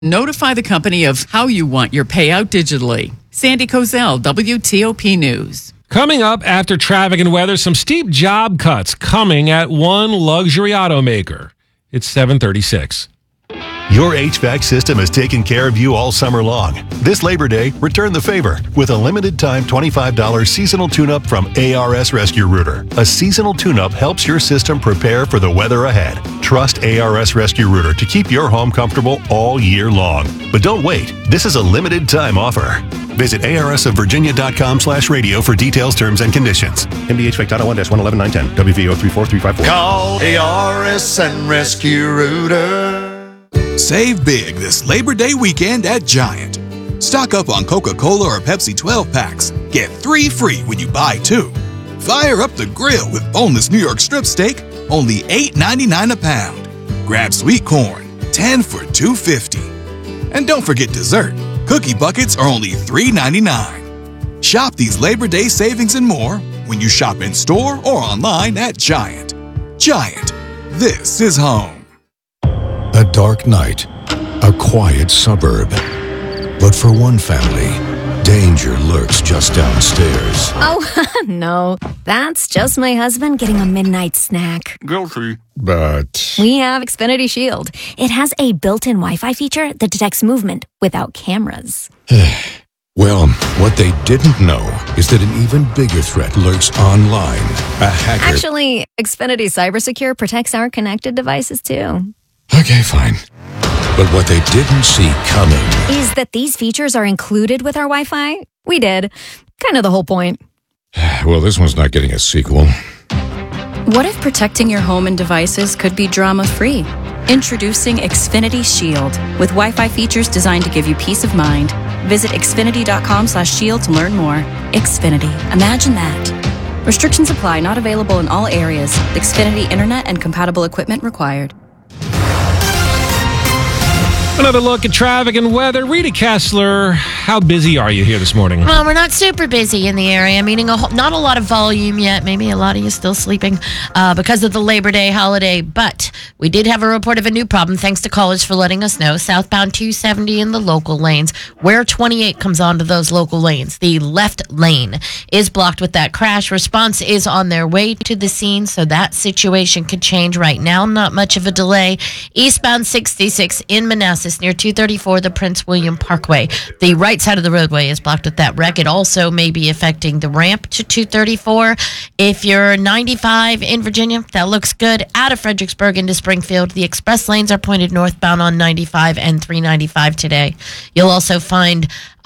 Notify the company of how you want your payout digitally. Sandy Kozel, WTOP News. Coming up after traffic and weather, some steep job cuts coming at one luxury automaker. It's 7:36. Your HVAC system has taken care of you all summer long. This Labor Day, return the favor with a limited-time $25 seasonal tune-up from ARS Rescue Rooter. A seasonal tune-up helps your system prepare for the weather ahead. Trust ARS Rescue Rooter to keep your home comfortable all year long. But don't wait. This is a limited-time offer. Visit arsofvirginia.com/radio for details, terms, and conditions. MD HVAC Title 1-11-910. WVO 34354. Call ARS and Rescue Rooter. Save big this Labor Day weekend at Giant. Stock up on Coca-Cola or Pepsi 12 packs. Get 3 free when you buy 2. Fire up the grill with boneless New York strip steak, only $8.99 a pound. Grab sweet corn, 10 for $2.50. And don't forget dessert. Cookie buckets are only $3.99. Shop these Labor Day savings and more when you shop in store or online at Giant. Giant, this is home. A dark night, a quiet suburb. But for one family, danger lurks just downstairs. Oh, no. That's just my husband getting a midnight snack. Guilty. But We have Xfinity Shield. It has a built-in Wi-Fi feature that detects movement without cameras. well, what they didn't know is that an even bigger threat lurks online. A hacker. Actually, Xfinity CyberSecure protects our connected devices, too. Okay, fine. But what they didn't see coming Is that these features are included with our Wi-Fi? We did. Kind of the whole point. Well, this one's not getting a sequel. What if protecting your home and devices could be drama-free? Introducing Xfinity Shield, with Wi-Fi features designed to give you peace of mind. Visit xfinity.com/shield to learn more. Xfinity. Imagine that. Restrictions apply. Not available in all areas. Xfinity Internet and compatible equipment required. Another look at traffic and weather. Rita Kessler, how busy are you here this morning? Well, we're not super busy in the area, meaning not a lot of volume yet. Maybe a lot of you still sleeping because of the Labor Day holiday. But we did have a report of a new problem. Thanks to callers for letting us know. Southbound 270 in the local lanes, where 28 comes onto those local lanes. The left lane is blocked with that crash. Response is on their way to the scene, so that situation could change right now. Not much of a delay. Eastbound 66 in Manassas, near 234, the Prince William Parkway. The right side of the roadway is blocked with that wreck. It also may be affecting the ramp to 234. If you're 95 in Virginia, that looks good. Out of Fredericksburg into Springfield, the express lanes are pointed northbound on 95 and 395 today. You'll also find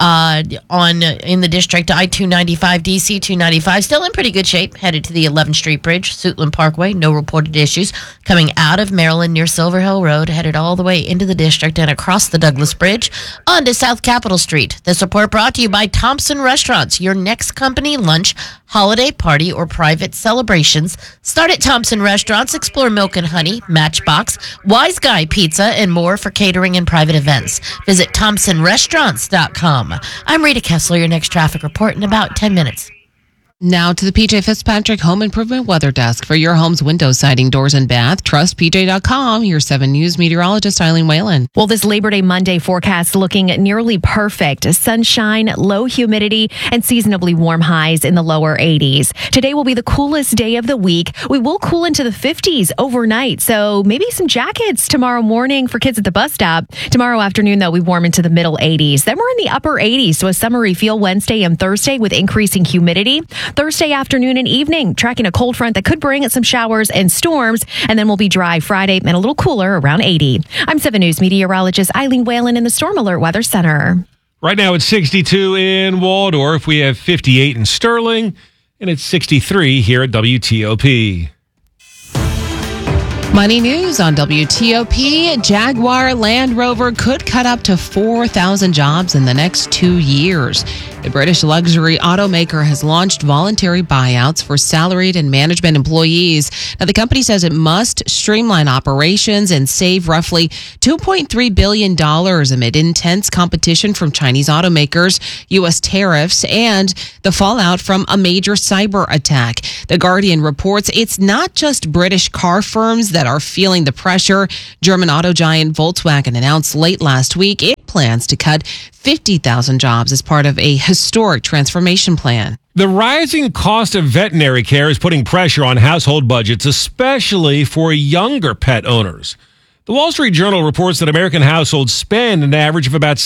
in the district, I-295, DC 295, still in pretty good shape, headed to the 11th Street Bridge, Suitland Parkway, no reported issues. Coming out of Maryland near Silver Hill Road, headed all the way into the district and across the Douglas Bridge onto South Capitol Street. This report brought to you by Thompson Restaurants. Your next company lunch, holiday party, or private celebrations, start at Thompson Restaurants. Explore Milk and Honey, Matchbox, Wise Guy Pizza, and more for catering and private events. Visit ThompsonRestaurants.com. I'm Rita Kessler, your next traffic report in about 10 minutes. Now to the PJ Fitzpatrick Home Improvement Weather Desk. For your home's window siding, doors, and bath, trust PJ.com. Here's 7 News meteorologist Eileen Whalen. Well, this Labor Day Monday forecast looking nearly perfect. Sunshine, low humidity, and seasonably warm highs in the lower 80s. Today will be the coolest day of the week. We will cool into the 50s overnight, so maybe some jackets tomorrow morning for kids at the bus stop. Tomorrow afternoon, though, we warm into the middle 80s. Then we're in the upper 80s, so a summery feel Wednesday and Thursday with increasing humidity. Thursday afternoon and evening, tracking a cold front that could bring some showers and storms, and then we'll be dry Friday and a little cooler around 80. I'm 7 News meteorologist Eileen Whalen in the Storm Alert Weather Center. Right now it's 62 in Waldorf. We have 58 in Sterling, and it's 63 here at WTOP. Money news on WTOP. Jaguar Land Rover could cut up to 4,000 jobs in the next 2 years. The British luxury automaker has launched voluntary buyouts for salaried and management employees. Now, the company says it must streamline operations and save roughly $2.3 billion amid intense competition from Chinese automakers, U.S. tariffs, and the fallout from a major cyber attack. The Guardian reports it's not just British car firms that that are feeling the pressure. German auto giant Volkswagen announced late last week it plans to cut 50,000 jobs as part of a historic transformation plan. The rising cost of veterinary care is putting pressure on household budgets, especially for younger pet owners. The Wall Street Journal reports that American households spend an average of about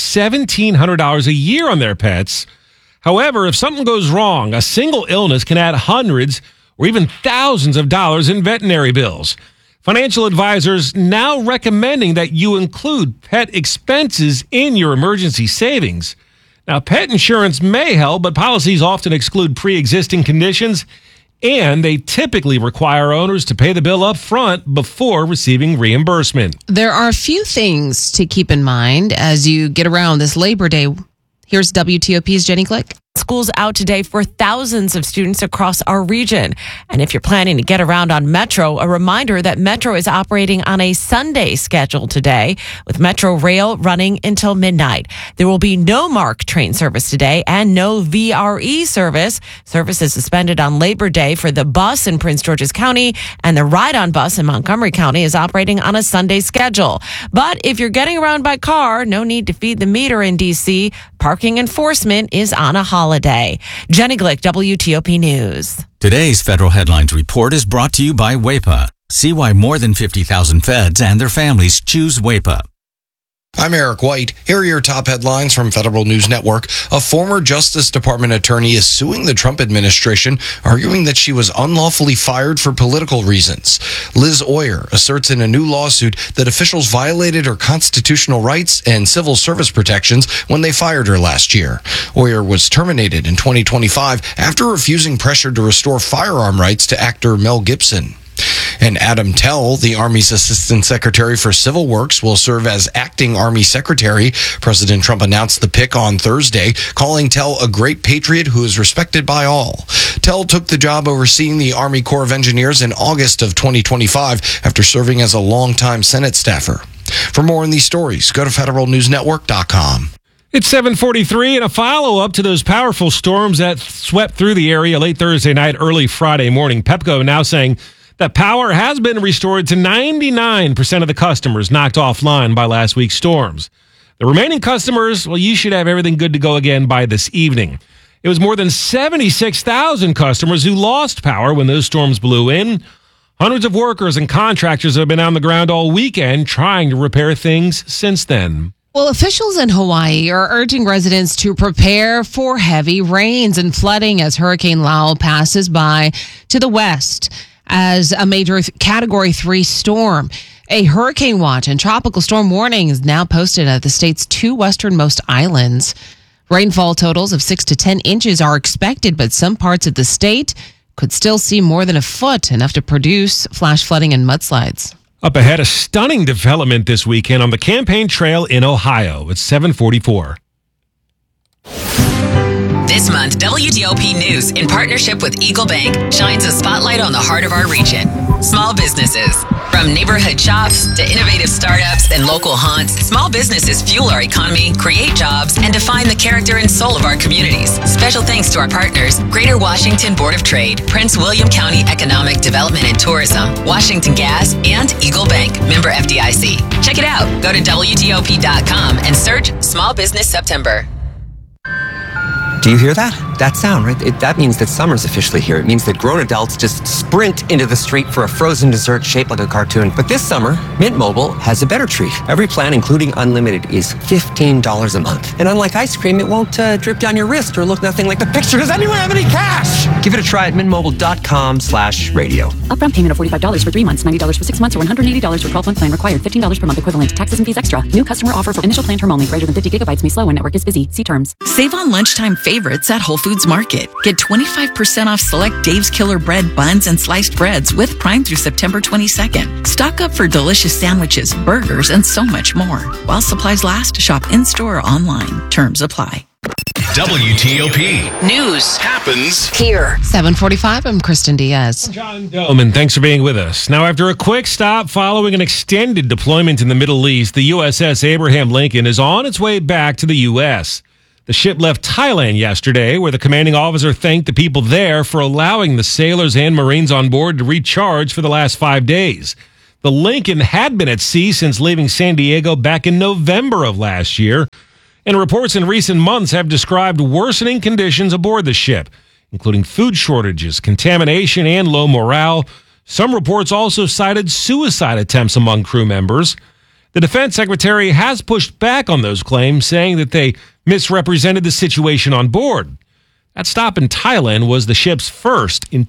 $1,700 a year on their pets. However, if something goes wrong, a single illness can add hundreds or even thousands of dollars in veterinary bills. Financial advisors now recommending that you include pet expenses in your emergency savings. Now, pet insurance may help, but policies often exclude pre-existing conditions, and they typically require owners to pay the bill up front before receiving reimbursement. There are a few things to keep in mind as you get around this Labor Day. Here's WTOP's Jenny Glick. School's out today for thousands of students across our region. And if you're planning to get around on Metro, a reminder that Metro is operating on a Sunday schedule today, with Metro Rail running until midnight. There will be no MARC train service today and no VRE service. Service is suspended on Labor Day for the bus in Prince George's County, and the ride-on bus in Montgomery County is operating on a Sunday schedule. But if you're getting around by car, no need to feed the meter in D.C. Parking enforcement is on a holiday. Jenny Glick, WTOP News. Today's Federal Headlines Report is brought to you by WAEPA. See why more than 50,000 feds and their families choose WAEPA. I'm Eric White. Here are your top headlines from Federal News Network. A former Justice Department attorney is suing the Trump administration, arguing that she was unlawfully fired for political reasons. Liz Oyer asserts in a new lawsuit that officials violated her constitutional rights and civil service protections when they fired her last year. Oyer was terminated in 2025 after refusing pressure to restore firearm rights to actor Mel Gibson. And Adam Tell, the Army's Assistant Secretary for Civil Works, will serve as acting Army Secretary. President Trump announced the pick on Thursday, calling Tell a great patriot who is respected by all. Tell took the job overseeing the Army Corps of Engineers in August of 2025 after serving as a longtime Senate staffer. For more on these stories, go to federalnewsnetwork.com. It's 7:43 and a follow-up to those powerful storms that swept through the area late Thursday night, early Friday morning. Pepco now saying that power has been restored to 99% of the customers knocked offline by last week's storms. The remaining customers, well, you should have everything good to go again by this evening. It was more than 76,000 customers who lost power when those storms blew in. Hundreds of workers and contractors have been on the ground all weekend trying to repair things since then. Well, officials in Hawaii are urging residents to prepare for heavy rains and flooding as Hurricane Lau passes by to the west as a major Category 3 storm. A hurricane watch and tropical storm warning is now posted at the state's two westernmost islands. Rainfall totals of 6 to 10 inches are expected, but some parts of the state could still see more than a foot, enough to produce flash flooding and mudslides. Up ahead, a stunning development this weekend on the campaign trail in Ohio. It's 7:44. This month, WTOP News, in partnership with Eagle Bank, shines a spotlight on the heart of our region. Small businesses. From neighborhood shops to innovative startups and local haunts, small businesses fuel our economy, create jobs, and define the character and soul of our communities. Special thanks to our partners, Greater Washington Board of Trade, Prince William County Economic Development and Tourism, Washington Gas, and Eagle Bank, member FDIC. Check it out. Go to WTOP.com and search Small Business September. Do you hear that? That sound, right? That means that summer's officially here. It means that grown adults just sprint into the street for a frozen dessert shaped like a cartoon. But this summer, Mint Mobile has a better treat. Every plan, including unlimited, is $15 a month. And unlike ice cream, it won't drip down your wrist or look nothing like the picture. Does anyone have any cash? Give it a try at mintmobile.com/radio. Upfront payment of $45 for 3 months, $90 for 6 months, or $180 for 12-month plan required. $15 per month equivalent. Taxes and fees extra. New customer offer for initial plan term only. Greater than 50 gigabytes may slow when network is busy. See terms. Save on lunchtime favorites at Whole Foods Market. Get 25% off select Dave's Killer Bread buns and sliced breads with Prime through September 22nd. Stock up for delicious sandwiches, burgers, and so much more. While supplies last, shop in-store or online. Terms apply. WTOP News happens here. 7:45. I'm Kristen Diaz. John Doman, thanks for being with us. Now, after a quick stop following an extended deployment in the Middle East, the USS Abraham Lincoln is on its way back to the U.S. The ship left Thailand yesterday, where the commanding officer thanked the people there for allowing the sailors and Marines on board to recharge for the last 5 days. The Lincoln had been at sea since leaving San Diego back in November of last year, and reports in recent months have described worsening conditions aboard the ship, including food shortages, contamination, and low morale. Some reports also cited suicide attempts among crew members. The Defense Secretary has pushed back on those claims, saying that they misrepresented the situation on board. That stop in Thailand was the ship's first in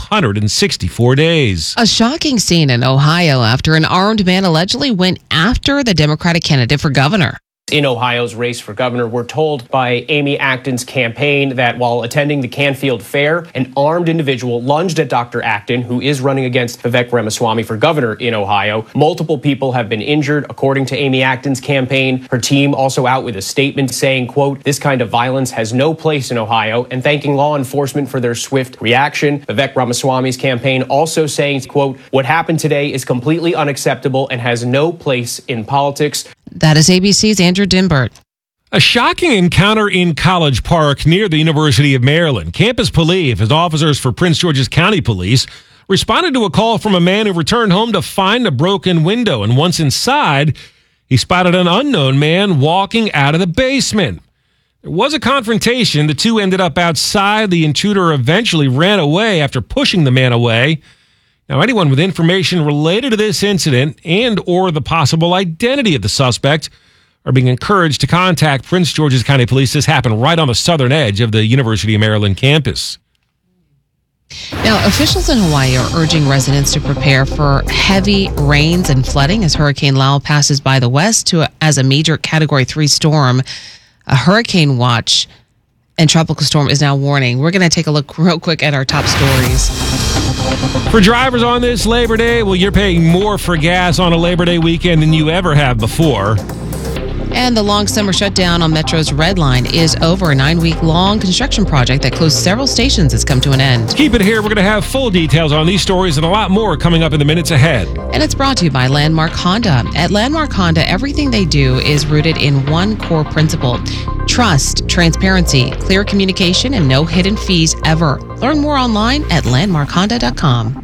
264 days. A shocking scene in Ohio after an armed man allegedly went after the Democratic candidate for governor. In Ohio's race for governor, we're told by Amy Acton's campaign that while attending the Canfield Fair, an armed individual lunged at Dr. Acton, who is running against Vivek Ramaswamy for governor in Ohio. Multiple people have been injured, according to Amy Acton's campaign. Her team also out with a statement saying, quote, "This kind of violence has no place in Ohio," and thanking law enforcement for their swift reaction. Vivek Ramaswamy's campaign also saying, quote, "What happened today is completely unacceptable and has no place in politics." That is ABC's Andrew Dimbert. A shocking encounter in College Park near the University of Maryland. Campus Police, as officers for Prince George's County Police, responded to a call from a man who returned home to find a broken window. And once inside, he spotted an unknown man walking out of the basement. There was a confrontation. The two ended up outside. The intruder eventually ran away after pushing the man away. Now, anyone with information related to this incident and or the possible identity of the suspect are being encouraged to contact Prince George's County Police. This happened right on the southern edge of the University of Maryland campus. Now, officials in Hawaii are urging residents to prepare for heavy rains and flooding as Hurricane Lau passes by the west as a major Category 3 storm. A hurricane watch and tropical storm is now warning. We're going to take a look real quick at our top stories. For drivers on this Labor Day, well, you're paying more for gas on a Labor Day weekend than you ever have before. And the long summer shutdown on Metro's Red Line is over. A 9-week-long construction project that closed several stations has come to an end. Keep it here. We're going to have full details on these stories and a lot more coming up in the minutes ahead. And it's brought to you by Landmark Honda. At Landmark Honda, everything they do is rooted in one core principle: trust, transparency, clear communication, and no hidden fees ever. Learn more online at landmarkhonda.com.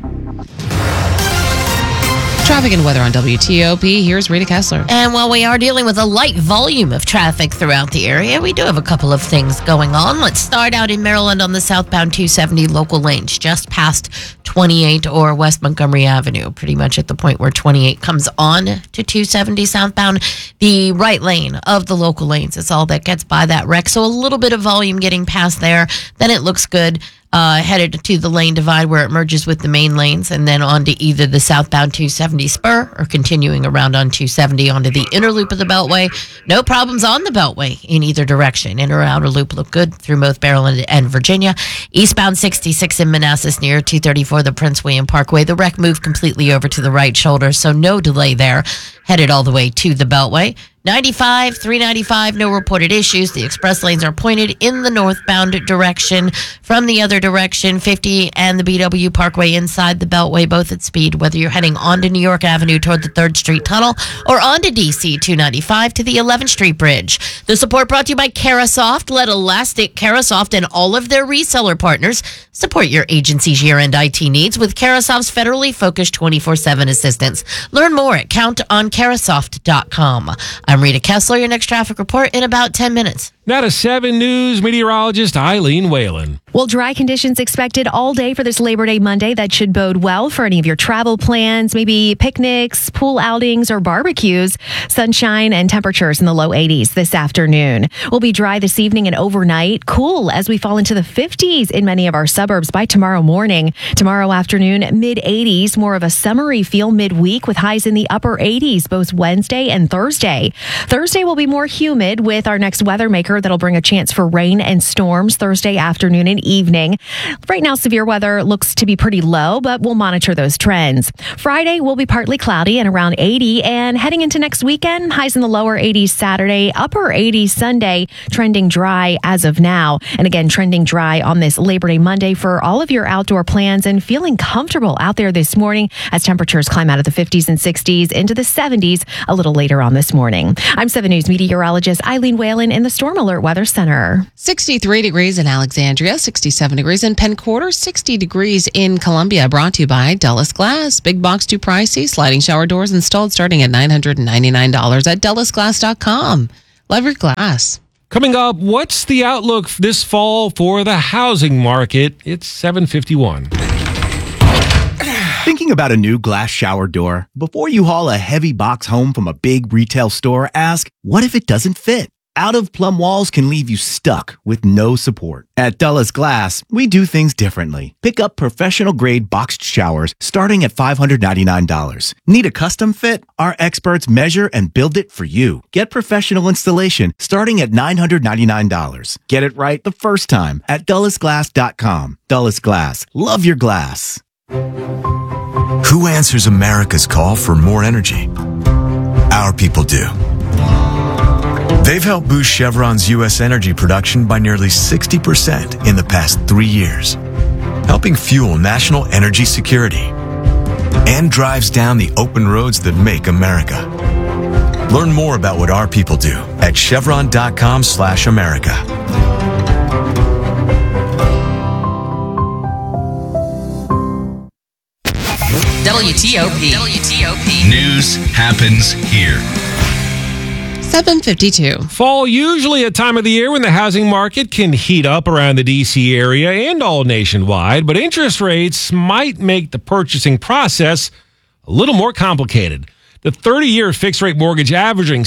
Traffic and weather on WTOP. Here's Rita Kessler. And while we are dealing with a light volume of traffic throughout the area, we do have a couple of things going on. Let's start out in Maryland on the southbound 270 local lanes, just past 28 or West Montgomery Avenue, pretty much at the point where 28 comes on to 270 southbound. The right lane of the local lanes is all that gets by that wreck. So a little bit of volume getting past there. Then it looks good. Headed to the lane divide where it merges with the main lanes, and then onto either the southbound 270 spur or continuing around on 270 onto the inner loop of the Beltway. No problems on the Beltway in either direction. Inner or outer loop look good through both Maryland and Virginia. Eastbound 66 in Manassas near 234, the Prince William Parkway. The wreck moved completely over to the right shoulder, so no delay there. Headed all the way to the Beltway. 95, 395, no reported issues. The express lanes are pointed in the northbound direction. From the other direction, 50 and the BW Parkway inside the Beltway, both at speed, whether you're heading onto New York Avenue toward the 3rd Street Tunnel or onto DC 295 to the 11th Street Bridge. The support brought to you by Carasoft. Let Elastic, Carasoft, and all of their reseller partners support your agency's year-end IT needs with Carasoft's federally focused 24/7 assistance. Learn more at countoncarasoft.com. I'm Rita Kessler. Your next traffic report in about 10 minutes. Now to 7 News meteorologist Eileen Whalen. Well, dry conditions expected all day for this Labor Day Monday. That should bode well for any of your travel plans, maybe picnics, pool outings, or barbecues. Sunshine and temperatures in the low 80s this afternoon. We'll be dry this evening and overnight. Cool as we fall into the 50s in many of our suburbs by tomorrow morning. Tomorrow afternoon, mid-80s, more of a summery feel midweek with highs in the upper 80s both Wednesday and Thursday. Thursday will be more humid with our next weather maker that'll bring a chance for rain and storms Thursday afternoon and evening. Right now, severe weather looks to be pretty low, but we'll monitor those trends. Friday will be partly cloudy and around 80, and heading into next weekend, highs in the lower 80s Saturday, upper 80s Sunday, trending dry as of now. And again, trending dry on this Labor Day Monday for all of your outdoor plans and feeling comfortable out there this morning as temperatures climb out of the 50s and 60s into the 70s a little later on this morning. I'm 7 News meteorologist Eileen Whalen in the Storm Alert. Alert Weather Center. 63 degrees in Alexandria, 67 degrees in Penn Quarter, 60 degrees in Columbia. Brought to you by Dulles Glass. Big box too pricey. Sliding shower doors installed starting at $999 at DullesGlass.com. Love your glass. Coming up, what's the outlook this fall for the housing market? It's 7:51. Thinking about a new glass shower door? Before you haul a heavy box home from a big retail store, ask, what if it doesn't fit? Out-of-plumb walls can leave you stuck with no support. At Dulles Glass, we do things differently. Pick up professional-grade boxed showers starting at $599. Need a custom fit? Our experts measure and build it for you. Get professional installation starting at $999. Get it right the first time at DullesGlass.com. Dulles Glass. Love your glass. Who answers America's call for more energy? Our people do. They've helped boost Chevron's U.S. energy production by nearly 60% in the past 3 years, helping fuel national energy security and drives down the open roads that make America. Learn more about what our people do at chevron.com/America. WTOP. News happens here. 7:52. Fall, usually a time of the year when the housing market can heat up around the D.C. area and all nationwide, but interest rates might make the purchasing process a little more complicated. The 30-year fixed-rate mortgage averaging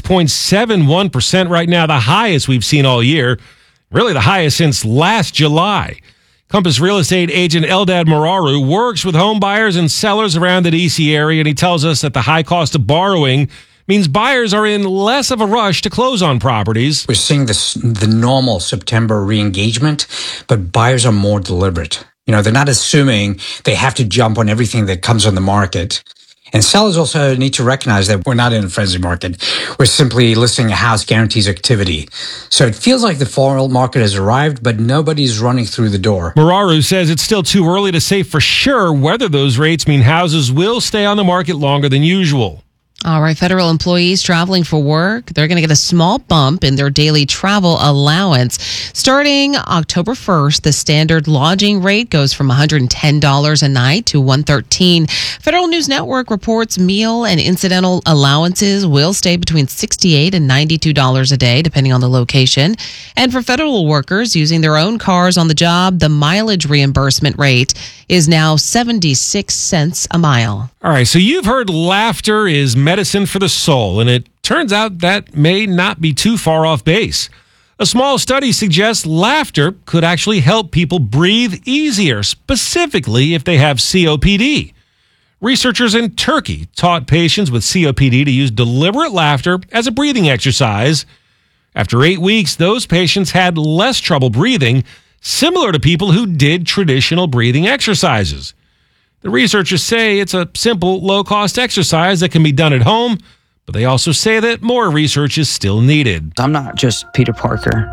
6.71% right now, the highest we've seen all year, really the highest since last July. Compass real estate agent Eldad Mararu works with home buyers and sellers around the D.C. area, and he tells us that the high cost of borrowing means buyers are in less of a rush to close on properties. We're seeing the normal September re-engagement, but buyers are more deliberate. You know, they're not assuming they have to jump on everything that comes on the market. And sellers also need to recognize that we're not in a frenzy market. We're simply listing a house guarantees activity. So it feels like the fall market has arrived, but nobody's running through the door. Mararu says it's still too early to say for sure whether those rates mean houses will stay on the market longer than usual. All right, federal employees traveling for work, they're going to get a small bump in their daily travel allowance. Starting October 1st, the standard lodging rate goes from $110 a night to $113. Federal News Network reports meal and incidental allowances will stay between $68 and $92 a day, depending on the location. And for federal workers using their own cars on the job, the mileage reimbursement rate is now 76 cents a mile. All right, so you've heard laughter is medicine for the soul, and it turns out that may not be too far off base. A small study suggests laughter could actually help people breathe easier, specifically if they have COPD. Researchers in Turkey taught patients with COPD to use deliberate laughter as a breathing exercise. After 8 weeks, those patients had less trouble breathing, similar to people who did traditional breathing exercises. The researchers say it's a simple, low-cost exercise that can be done at home, but they also say that more research is still needed. I'm not just Peter Parker.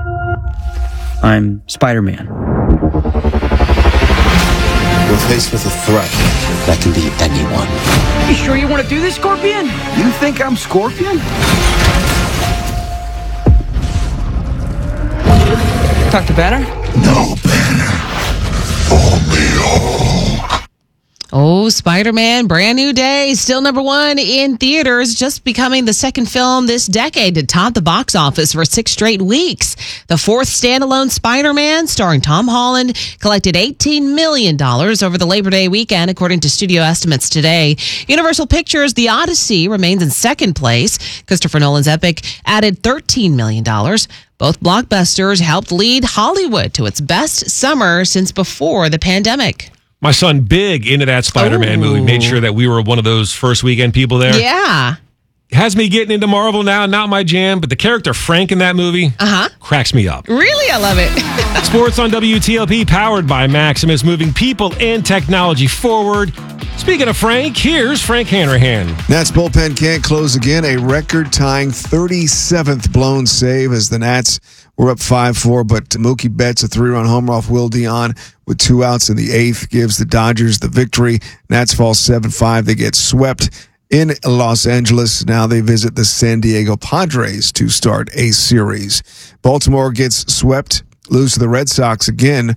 I'm Spider-Man. We're faced with a threat that can be anyone. You sure you want to do this, Scorpion? You think I'm Scorpion? Talk to Banner? No, Banner. Only Hulk. Oh, Spider-Man, brand new day, still number one in theaters, just becoming the second film this decade to top the box office for 6 straight weeks. The fourth standalone Spider-Man, starring Tom Holland, collected $18 million over the Labor Day weekend, according to studio estimates today. Universal Pictures' The Odyssey remains in second place. Christopher Nolan's Epic added $13 million. Both blockbusters helped lead Hollywood to its best summer since before the pandemic. My son, big into that Spider-Man movie, made sure that we were one of those first weekend people there. Yeah. Has me getting into Marvel now, not my jam, but the character Frank in that movie cracks me up. Really? I love it. Sports on WTLP, powered by Maximus, moving people and technology forward. Speaking of Frank, here's Frank Hanrahan. Nats bullpen can't close again. A record-tying 37th blown save as the Nats were up 5-4, but Mookie Betts, a 3-run homer off Will Dion with 2 outs in the 8th, gives the Dodgers the victory. Nats fall 7-5. They get swept in Los Angeles. Now they visit the San Diego Padres to start a series. Baltimore gets swept, lose to the Red Sox again,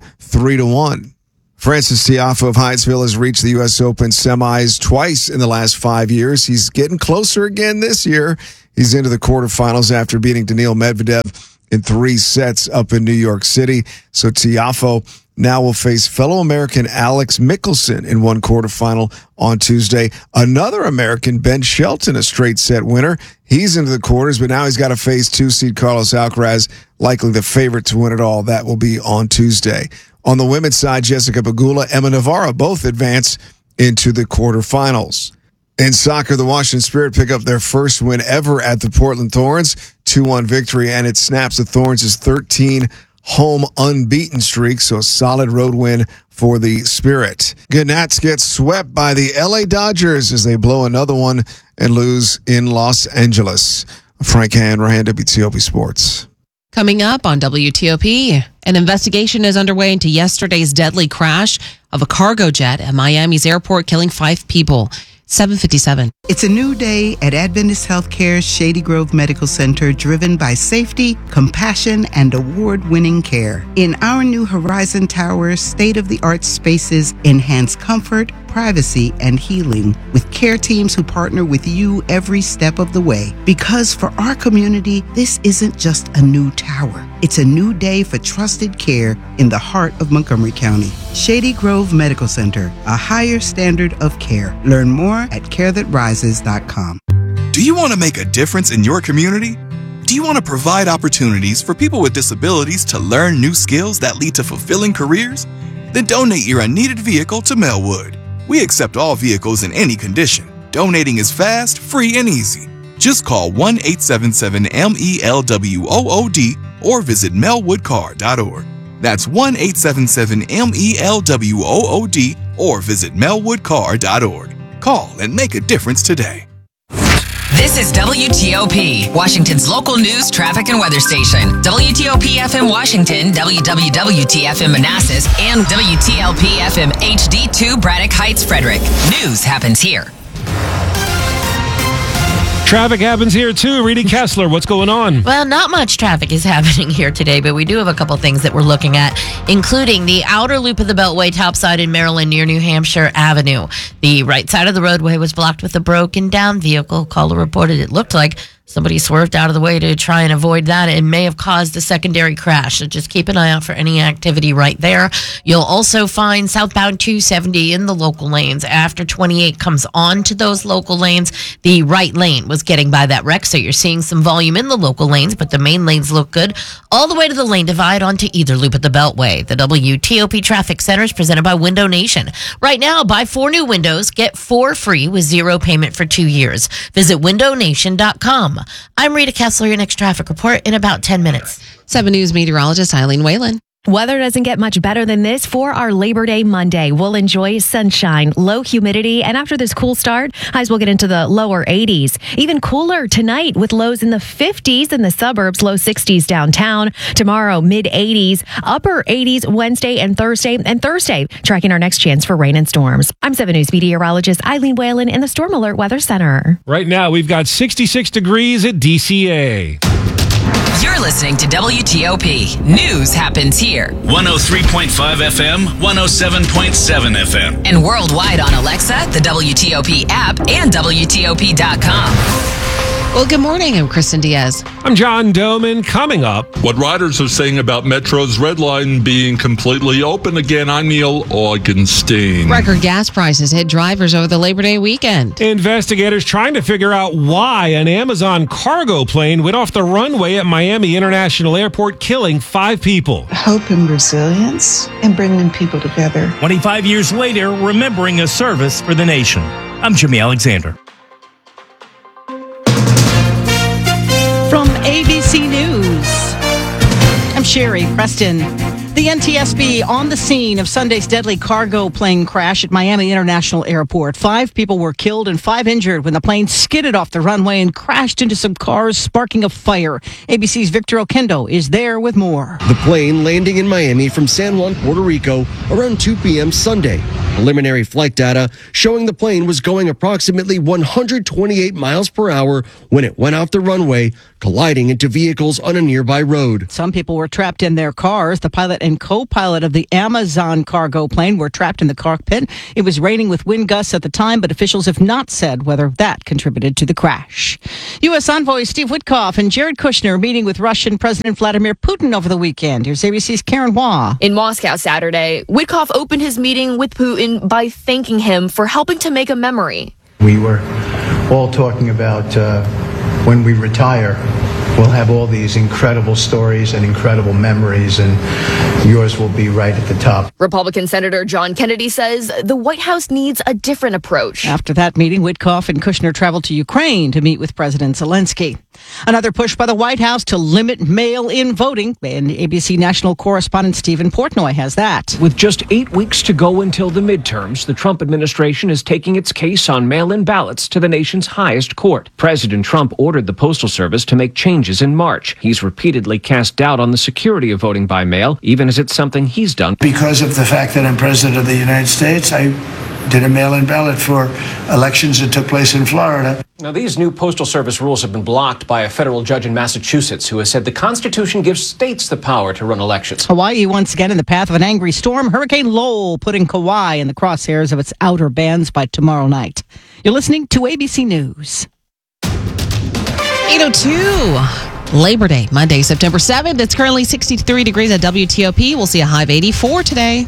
3-1. Francis Tiafoe of Hyattsville has reached the U.S. Open semis twice in the last 5 years. He's getting closer again this year. He's into the quarterfinals after beating Daniil Medvedev in 3 sets up in New York City. So Tiafoe now will face fellow American Alex Mickelson in one quarterfinal on Tuesday. Another American, Ben Shelton, a straight set winner. He's into the quarters, but now he's got to face 2-seed Carlos Alcaraz, likely the favorite to win it all. That will be on Tuesday. On the women's side, Jessica Pegula, Emma Navarro both advance into the quarterfinals. In soccer, the Washington Spirit pick up their first win ever at the Portland Thorns, 2-1 victory, and it snaps the Thorns' 13 home unbeaten streak, so a solid road win for the Spirit. Gnats get swept by the LA Dodgers as they blow another one and lose in Los Angeles. Frank Hanrahan, WTOP Sports. Coming up on WTOP, an investigation is underway into yesterday's deadly crash of a cargo jet at Miami's airport, killing 5 people. 7:57. It's a new day at Adventist Healthcare's Shady Grove Medical Center, driven by safety, compassion, and award-winning care. In our new Horizon Tower, state-of-the-art spaces enhance comfort, privacy, and healing with care teams who partner with you every step of the way. Because for our community, this isn't just a new tower. It's a new day for trusted care in the heart of Montgomery County. Shady Grove Medical Center, a higher standard of care. Learn more at carethatrises.com. Do you want to make a difference in your community? Do you want to provide opportunities for people with disabilities to learn new skills that lead to fulfilling careers? Then donate your unneeded vehicle to Melwood. We accept all vehicles in any condition. Donating is fast, free, and easy. Just call 1-877-MELWOOD or visit melwoodcar.org. That's 1-877-MELWOOD or visit melwoodcar.org. Call and make a difference today. This is WTOP, Washington's local news, traffic, and weather station. WTOP FM Washington, WWWT FM Manassas, and WTLP FM HD2 Braddock Heights, Frederick. News happens here. Traffic happens here too. Reedy Kessler, what's going on? Well, not much traffic is happening here today, but we do have a couple things that we're looking at, including the outer loop of the Beltway topside in Maryland near New Hampshire Avenue. The right side of the roadway was blocked with a broken down vehicle. Caller reported it looked like somebody swerved out of the way to try and avoid that. It may have caused a secondary crash, so just keep an eye out for any activity right there. You'll also find southbound 270 in the local lanes. After 28 comes on to those local lanes, the right lane was getting by that wreck, so you're seeing some volume in the local lanes, but the main lanes look good all the way to the lane divide onto either loop of the Beltway. The WTOP Traffic Center is presented by Window Nation. Right now, buy 4 new windows, get 4 free with 0 payment for 2 years. Visit windownation.com. I'm Rita Kessler, your next traffic report in about 10 minutes. 7 News meteorologist Eileen Whalen. Weather doesn't get much better than this for our Labor Day Monday. We'll enjoy sunshine, low humidity, and after this cool start, highs will get into the lower 80s. Even cooler tonight with lows in the 50s in the suburbs, low 60s downtown. Tomorrow, mid 80s, upper 80s Wednesday and Thursday. And Thursday, tracking our next chance for rain and storms. I'm 7 News meteorologist Eileen Whalen in the Storm Alert Weather Center. Right now, we've got 66 degrees at DCA. You're listening to WTOP. News happens here. 103.5 FM, 107.7 FM. And worldwide on Alexa, the WTOP app, and WTOP.com. Well, good morning. I'm Kristen Diaz. I'm John Doman. Coming up, what riders are saying about Metro's Red Line being completely open again. I'm Neil Augenstein. Record gas prices hit drivers over the Labor Day weekend. Investigators trying to figure out why an Amazon cargo plane went off the runway at Miami International Airport, killing 5 people. Hope and resilience and bringing people together. 25 years later, remembering a service for the nation. I'm Jimmy Alexander. From ABC News, I'm Sherry Preston. The NTSB on the scene of Sunday's deadly cargo plane crash at Miami International Airport. 5 people were killed and 5 injured when the plane skidded off the runway and crashed into some cars, sparking a fire. ABC's Victor Oquendo is there with more. The plane landing in Miami from San Juan, Puerto Rico around 2 p.m. Sunday. Preliminary flight data showing the plane was going approximately 128 miles per hour when it went off the runway, colliding into vehicles on a nearby road. Some people were trapped in their cars. The pilot and co-pilot of the Amazon cargo plane were trapped in the cockpit. It was raining with wind gusts at the time, but officials have not said whether that contributed to the crash. U.S. envoy Steve Witkoff and Jared Kushner meeting with Russian President Vladimir Putin over the weekend. Here's ABC's Karen Hua. In Moscow Saturday, Witkoff opened his meeting with Putin by thanking him for helping to make a memory. We were all talking about when we retire, we'll have all these incredible stories and incredible memories, and yours will be right at the top. Republican Senator John Kennedy says the White House needs a different approach. After that meeting, Witkoff and Kushner traveled to Ukraine to meet with President Zelensky. Another push by the White House to limit mail-in voting. And ABC national correspondent Stephen Portnoy has that. With just 8 weeks to go until the midterms, the Trump administration is taking its case on mail-in ballots to the nation's highest court. President Trump ordered the Postal Service to make changes in March. He's repeatedly cast doubt on the security of voting by mail, even as it's something he's done. Because of the fact that I'm president of the United States, I did a mail-in ballot for elections that took place in Florida. Now, these new Postal Service rules have been blocked by a federal judge in Massachusetts who has said the Constitution gives states the power to run elections. Hawaii once again in the path of an angry storm. Hurricane Lowell putting Kauai in the crosshairs of its outer bands by tomorrow night. You're listening to ABC News. 8:02. Labor Day, Monday, September 7th. It's currently 63 degrees at WTOP. We'll see a high of 84 today.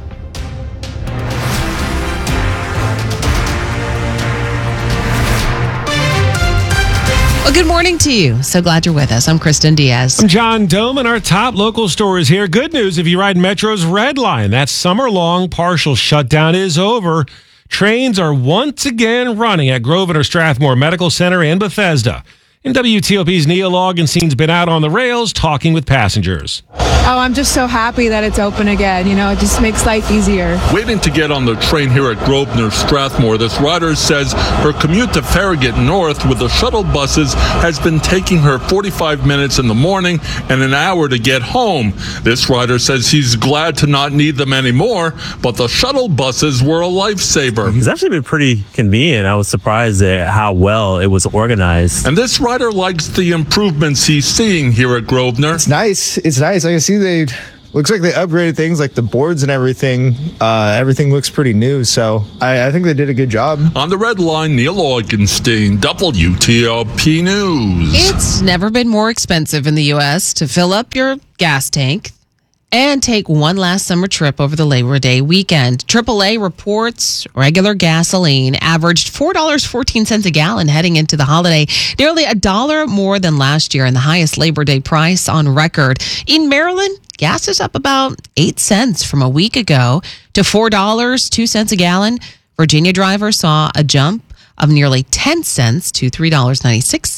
Well, good morning to you. So glad you're with us. I'm Kristen Diaz. I'm John Doman. Our top local stories here. Good news if you ride Metro's Red Line. That summer-long partial shutdown is over. Trains are once again running at Grosvenor Strathmore Medical Center and Bethesda. And WTOP's Neil Augenstein's been out on the rails talking with passengers. Oh, I'm just so happy that it's open again. You know, it just makes life easier. Waiting to get on the train here at Grosvenor Strathmore, this rider says her commute to Farragut North with the shuttle buses has been taking her 45 minutes in the morning and an hour to get home. This rider says he's glad to not need them anymore, but the shuttle buses were a lifesaver. It's actually been pretty convenient. I was surprised at how well it was organized. And this rider likes the improvements he's seeing here at Grosvenor. It's nice. I can see looks like they upgraded things like the boards and everything. Everything looks pretty new, so I think they did a good job. On the Red Line, Neil Augenstein, WTOP News. It's never been more expensive in the U.S. to fill up your gas tank and take one last summer trip over the Labor Day weekend. AAA reports regular gasoline averaged $4.14 a gallon heading into the holiday, nearly $1 more than last year and the highest Labor Day price on record. In Maryland, gas is up about 8 cents from a week ago to $4.02 a gallon. Virginia drivers saw a jump of nearly 10 cents to $3.96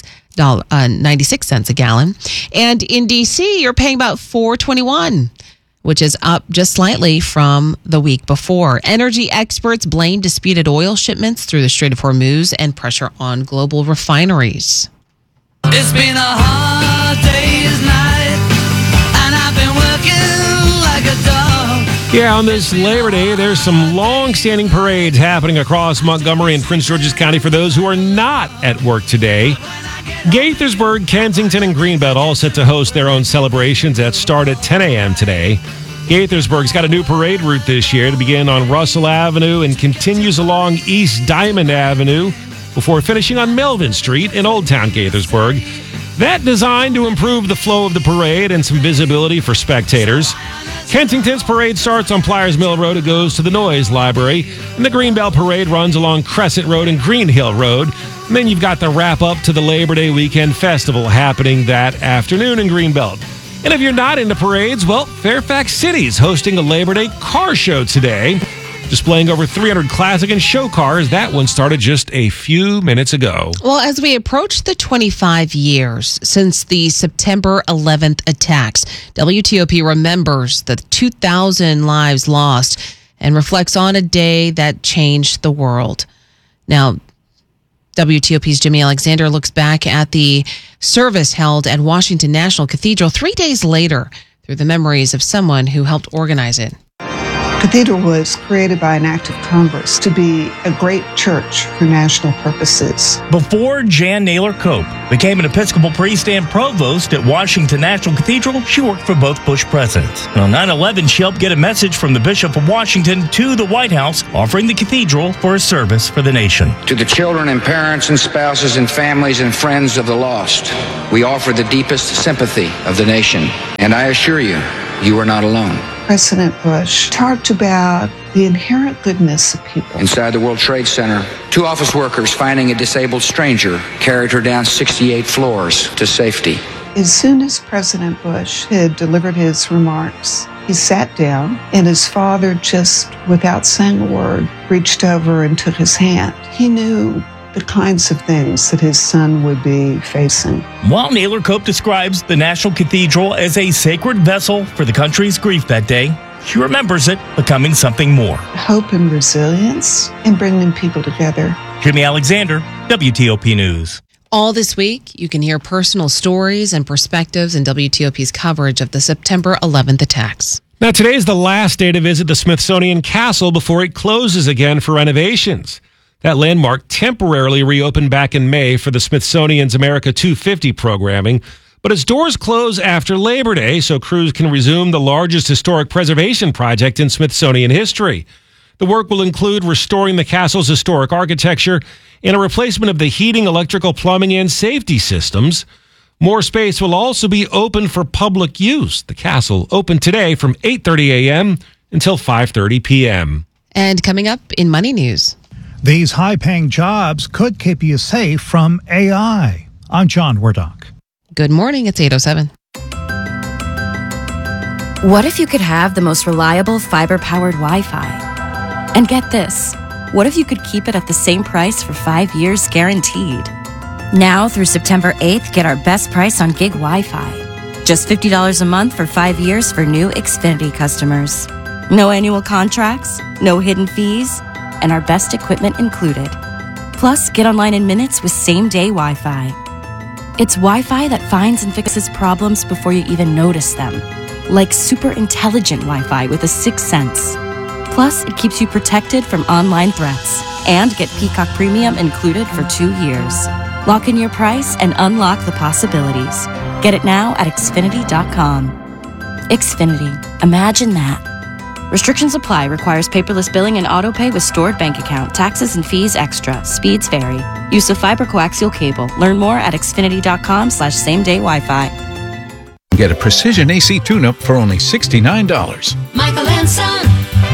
a gallon. And in D.C., you're paying about $4.21, which is up just slightly from the week before. Energy experts blame disputed oil shipments through the Strait of Hormuz and pressure on global refineries. It's been a hard day's night, and I've been working like a dog. Yeah, on this Labor Day, there's some long-standing parades happening across Montgomery and Prince George's County for those who are not at work today. Gaithersburg, Kensington, and Greenbelt all set to host their own celebrations that start at 10 a.m. today. Gaithersburg's got a new parade route this year to begin on Russell Avenue and continues along East Diamond Avenue before finishing on Melvin Street in Old Town Gaithersburg. That designed to improve the flow of the parade and some visibility for spectators. Kensington's parade starts on Pliers Mill Road. It goes to the Noyes Library. And the Greenbelt Parade runs along Crescent Road and Green Hill Road. And then you've got the wrap-up to the Labor Day Weekend Festival happening that afternoon in Greenbelt. And if you're not into parades, well, Fairfax City's hosting a Labor Day car show today, displaying over 300 classic and show cars. That one started just a few minutes ago. Well, as we approach the 25 years since the September 11th attacks, WTOP remembers the 2,000 lives lost and reflects on a day that changed the world. Now, WTOP's Jimmy Alexander looks back at the service held at Washington National Cathedral 3 days later through the memories of someone who helped organize it. Cathedral was created by an act of Congress to be a great church for national purposes. Before Jan Naylor Cope became an Episcopal priest and provost at Washington National Cathedral, she worked for both Bush presidents. On 9/11, she helped get a message from the Bishop of Washington to the White House, offering the cathedral for a service for the nation. To the children and parents and spouses and families and friends of the lost, we offer the deepest sympathy of the nation. And I assure you, you are not alone. President Bush talked about the inherent goodness of people. Inside the World Trade Center, 2 office workers finding a disabled stranger carried her down 68 floors to safety. As soon as President Bush had delivered his remarks, he sat down, and his father, just without saying a word, reached over and took his hand. He knew the kinds of things that his son would be facing. While Naylor Cope describes the National Cathedral as a sacred vessel for the country's grief that day, she remembers it becoming something more. Hope and resilience and bringing people together. Jimmy Alexander, WTOP News. All this week, you can hear personal stories and perspectives in WTOP's coverage of the September 11th attacks. Now, today is the last day to visit the Smithsonian Castle before it closes again for renovations. That landmark temporarily reopened back in May for the Smithsonian's America 250 programming, but its doors close after Labor Day so crews can resume the largest historic preservation project in Smithsonian history. The work will include restoring the castle's historic architecture and a replacement of the heating, electrical, plumbing, and safety systems. More space will also be open for public use. The castle opened today from 8:30 a.m. until 5:30 p.m. And coming up in Money News. These high-paying jobs could keep you safe from AI. I'm John Wardock. Good morning. It's 8:07. What if you could have the most reliable fiber-powered Wi-Fi? And get this, what if you could keep it at the same price for 5 years guaranteed? Now through September 8th, get our best price on gig Wi-Fi. Just $50 a month for 5 years for new Xfinity customers. No annual contracts, no hidden fees, and our best equipment included. Plus, get online in minutes with same-day Wi-Fi. It's Wi-Fi that finds and fixes problems before you even notice them. Like super intelligent Wi-Fi with a 6th sense. Plus, it keeps you protected from online threats. And get Peacock Premium included for 2 years. Lock in your price and unlock the possibilities. Get it now at Xfinity.com. Xfinity. Imagine that. Restrictions apply. Requires paperless billing and autopay with stored bank account. Taxes and fees extra. Speeds vary. Use of fiber coaxial cable. Learn more at Xfinity.com/same-day Wi-Fi. Get a precision AC tune-up for only $69. Michael and Son.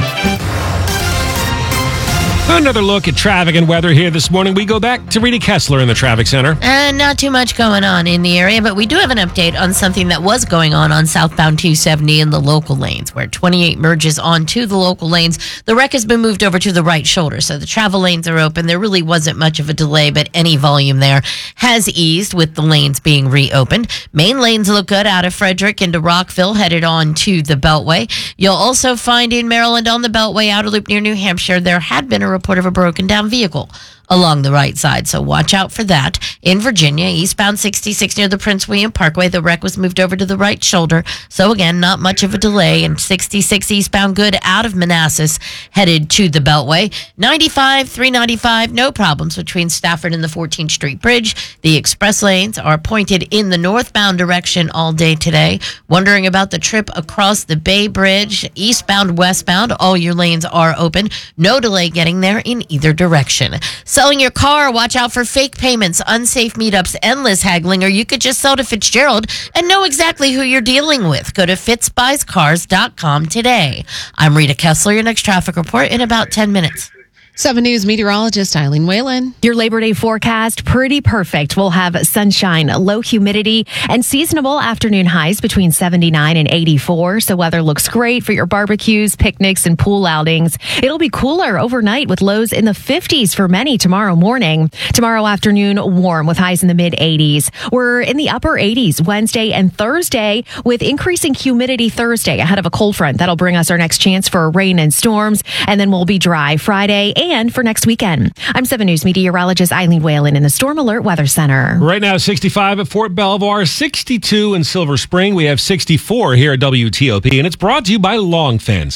Another look at traffic and weather here this morning. We go back to Rita Kessler in the traffic center. And not too much going on in the area, but we do have an update on something that was going on southbound 270 in the local lanes, where 28 merges onto the local lanes. The wreck has been moved over to the right shoulder, so the travel lanes are open. There really wasn't much of a delay, but any volume there has eased with the lanes being reopened. Main lanes look good out of Frederick into Rockville, headed on to the Beltway. You'll also find in Maryland on the Beltway outer loop near New Hampshire, there had been a report of a broken down vehicle along the right side, so watch out for that. In Virginia, eastbound 66 near the Prince William Parkway, the wreck was moved over to the right shoulder, so again, not much of a delay. And 66 eastbound good out of Manassas, headed to the Beltway. 95, 395, no problems between Stafford and the 14th Street Bridge. The express lanes are pointed in the northbound direction all day today. Wondering about the trip across the Bay Bridge, eastbound, westbound, all your lanes are open. No delay getting there in either direction. Selling your car, watch out for fake payments, unsafe meetups, endless haggling, or you could just sell to Fitzgerald and know exactly who you're dealing with. Go to fitzbuyscars.com today. I'm Rita Kessler. Your next traffic report in about 10 minutes. 7 News meteorologist Eileen Whalen. Your Labor Day forecast, pretty perfect. We'll have sunshine, low humidity, and seasonable afternoon highs between 79 and 84. So weather looks great for your barbecues, picnics, and pool outings. It'll be cooler overnight with lows in the 50s for many tomorrow morning. Tomorrow afternoon, warm with highs in the mid-80s. We're in the upper 80s Wednesday and Thursday with increasing humidity Thursday ahead of a cold front. That'll bring us our next chance for rain and storms. And then we'll be dry Friday and for next weekend. I'm 7 News meteorologist Eileen Whalen in the Storm Alert Weather Center. Right now, 65 at Fort Belvoir, 62 in Silver Spring. We have 64 here at WTOP, and it's brought to you by Long Fence.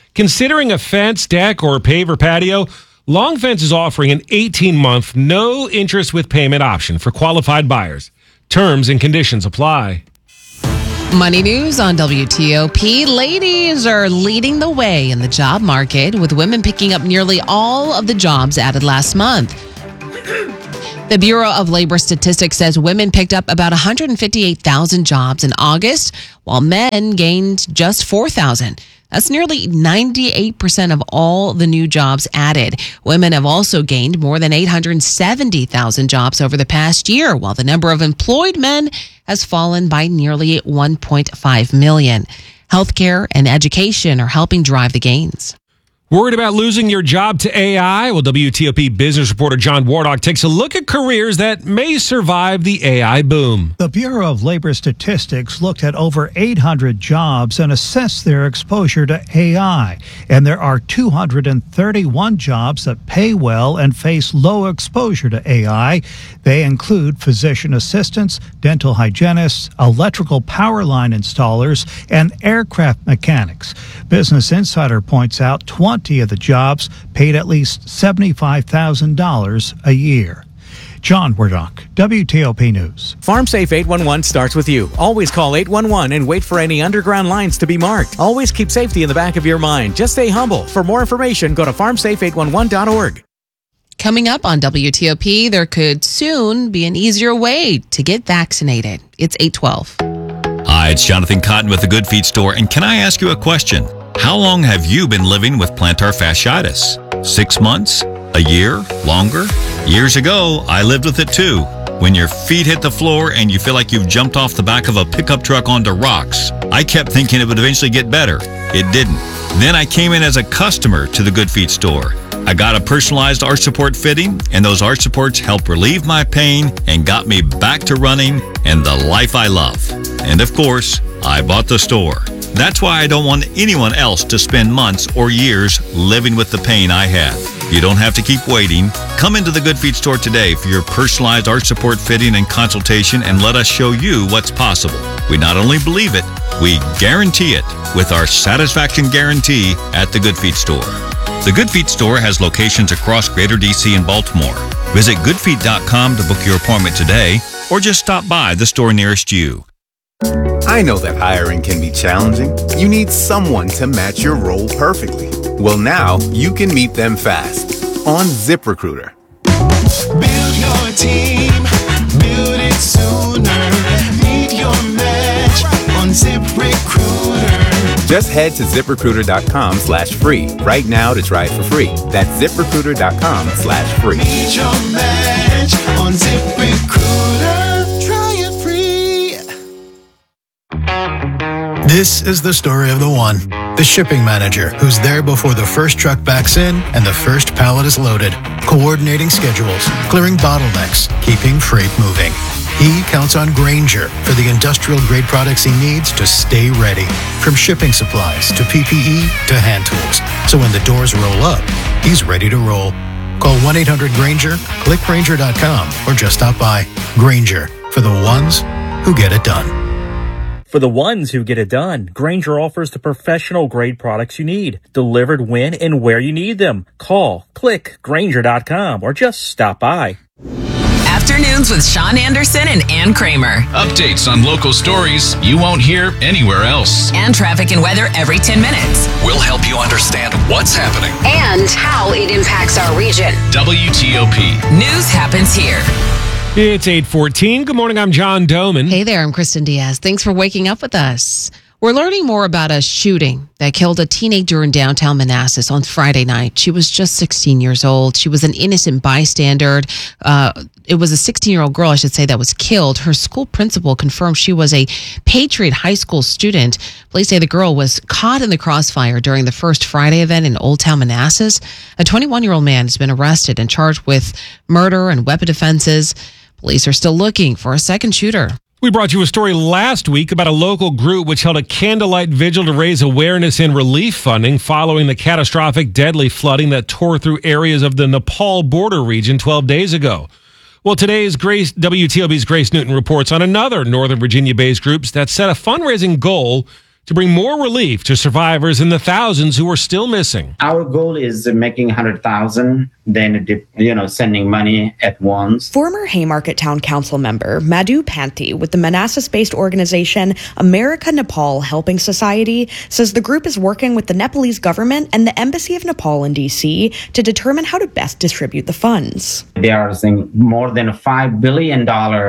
Considering a fence, deck, or paver patio, Long Fence is offering an 18-month, no-interest with payment option for qualified buyers. Terms and conditions apply. Money news on WTOP. Ladies are leading the way in the job market, with women picking up nearly all of the jobs added last month. The Bureau of Labor Statistics says women picked up about 158,000 jobs in August, while men gained just 4,000. That's nearly 98% of all the new jobs added. Women have also gained more than 870,000 jobs over the past year, while the number of employed men has fallen by nearly 1.5 million. Healthcare and education are helping drive the gains. Worried about losing your job to AI? Well, WTOP business reporter John Wardock takes a look at careers that may survive the AI boom. The Bureau of Labor Statistics looked at over 800 jobs and assessed their exposure to AI. And there are 231 jobs that pay well and face low exposure to AI. They include physician assistants, dental hygienists, electrical power line installers, and aircraft mechanics. Business Insider points out 20 of the jobs paid at least $75,000 a year. John Wardock, WTOP News. FarmSafe 811 starts with you. Always call 811 and wait for any underground lines to be marked. Always keep safety in the back of your mind. Just stay humble. For more information, go to farmsafe811.org. Coming up on WTOP, there could soon be an easier way to get vaccinated. It's 8:12. Hi, it's Jonathan Cotton with the Good Feet Store, and can I ask you a question? How long have you been living with plantar fasciitis? 6 months? A year? Longer? Years ago, I lived with it too. When your feet hit the floor and you feel like you've jumped off the back of a pickup truck onto rocks. I kept thinking it would eventually get better. It didn't. Then I came in as a customer to the Good Feet Store. I got a personalized arch support fitting, and those arch supports helped relieve my pain and got me back to running and the life I love. And of course, I bought the store. That's why I don't want anyone else to spend months or years living with the pain I have. You don't have to keep waiting. Come into the Good Feet Store today for your personalized arch support fitting and consultation, and let us show you what's possible. We not only believe it, we guarantee it with our satisfaction guarantee at the Good Feet Store. The Good Feet Store has locations across Greater DC and Baltimore. Visit goodfeet.com to book your appointment today, or just stop by the store nearest you. I know that hiring can be challenging. You need someone to match your role perfectly. Well, now you can meet them fast on ZipRecruiter. Build your team, build it sooner. Meet your match on ZipRecruiter. Just head to ZipRecruiter.com/free right now to try it for free. That's ZipRecruiter.com/free. Meet your match on ZipRecruiter. Try it free. This is the story of the one, the shipping manager, who's there before the first truck backs in and the first pallet is loaded, coordinating schedules, clearing bottlenecks, keeping freight moving. He counts on Grainger for the industrial-grade products he needs to stay ready, from shipping supplies to PPE to hand tools. So when the doors roll up, he's ready to roll. Call 1-800-GRAINGER, click Grainger.com, or just stop by. Grainger, for the ones who get it done. For the ones who get it done, Grainger offers the professional-grade products you need, delivered when and where you need them. Call, click Grainger.com, or just stop by. Afternoons with Sean Anderson and Ann Kramer. Updates on local stories you won't hear anywhere else. And traffic and weather every 10 minutes. We'll help you understand what's happening And how it impacts our region. WTOP. News happens here. It's 8:14. Good morning. I'm John Doman. Hey there, I'm Kristen Diaz. Thanks for waking up with us. We're learning more about a shooting that killed a teenager in downtown Manassas on Friday night. She was just 16 years old. She was an innocent bystander. It was a 16-year-old girl, I should say, that was killed. Her school principal confirmed she was a Patriot High School student. Police say the girl was caught in the crossfire during the First Friday event in Old Town Manassas. A 21-year-old man has been arrested and charged with murder and weapon offenses. Police are still looking for a second shooter. We brought you a story last week about a local group which held a candlelight vigil to raise awareness and relief funding following the catastrophic, deadly flooding that tore through areas of the Nepal border region 12 days ago. Well, today's WTOP's Grace Newton reports on another Northern Virginia-based group that set a fundraising goal to bring more relief to survivors and the thousands who are still missing. Our goal is making 100,000, then, sending money at once. Former Haymarket Town Council member Madhu Panthi with the Manassas-based organization America Nepal Helping Society says the group is working with the Nepalese government and the Embassy of Nepal in D.C. to determine how to best distribute the funds. They are saying more than $5 billion.